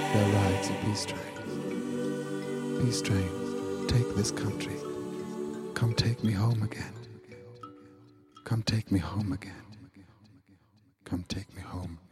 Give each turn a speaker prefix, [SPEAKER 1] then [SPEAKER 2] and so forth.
[SPEAKER 1] There rides a peace train. Peace train, take this country. Come take me home again. Come take me home again. Come take me home.